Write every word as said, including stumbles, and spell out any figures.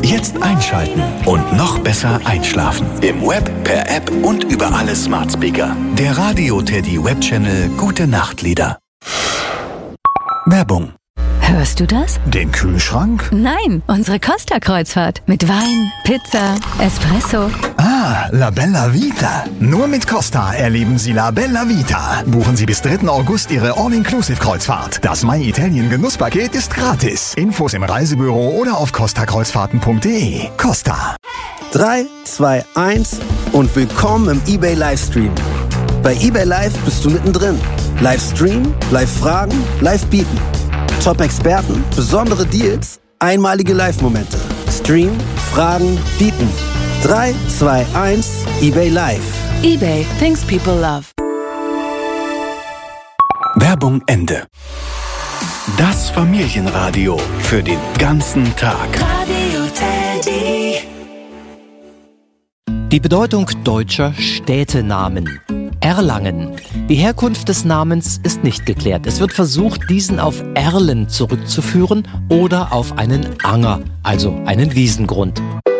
Jetzt einschalten und noch besser einschlafen. Im Web, per App und über alle Smart Speaker. Der Radio Teddy Webchannel Gute Nachtlieder. Werbung. Hörst du das? Den Kühlschrank? Nein, unsere Costa-Kreuzfahrt. Mit Wein, Pizza, Espresso. Ah, La Bella Vita. Nur mit Costa erleben Sie La Bella Vita. Buchen Sie bis dritten August Ihre All-Inclusive-Kreuzfahrt. Das My Italien Genusspaket ist gratis. Infos im Reisebüro oder auf costa kreuzfahrten punkt de. Costa. drei, zwei, eins und willkommen im eBay Livestream. Bei eBay Live bist du mittendrin. Livestream, Live-Fragen, Live-Bieten. Top-Experten, besondere Deals, einmalige Live-Momente. Stream, Fragen, Bieten. drei, zwei, eins, eBay Live. eBay, things people love. Werbung Ende. Das Familienradio für den ganzen Tag. Radio Teddy. Die Bedeutung deutscher Städtenamen. Erlangen. Die Herkunft des Namens ist nicht geklärt. Es wird versucht, diesen auf Erlen zurückzuführen oder auf einen Anger, also einen Wiesengrund.